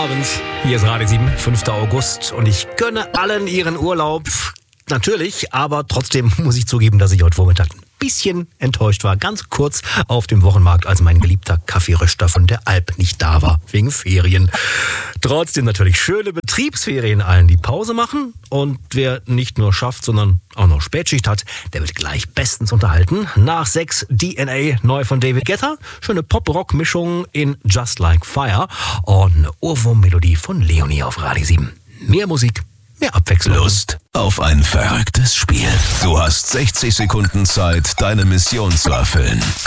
Abend. Hier ist Radio 7, 5. August und ich gönne allen ihren Urlaub. Natürlich, aber trotzdem muss ich zugeben, dass ich heute Vormittag ein bisschen enttäuscht war. Ganz kurz auf dem Wochenmarkt, als mein geliebter Kaffeeröster von der Alp nicht da war, wegen Ferien. Trotzdem natürlich schöne Betriebsferien allen, die Pause machen. Und wer nicht nur schafft, sondern auch noch Spätschicht hat, der wird gleich bestens unterhalten. Nach 6 DNA, neu von David Guetta. Schöne Pop-Rock-Mischung in Just Like Fire. Und eine Ohrwurm-Melodie von Leonie auf Radio 7. Mehr Musik, mehr Abwechslung. Lust auf ein verrücktes Spiel. Du hast 60 Sekunden Zeit, deine Mission zu erfüllen.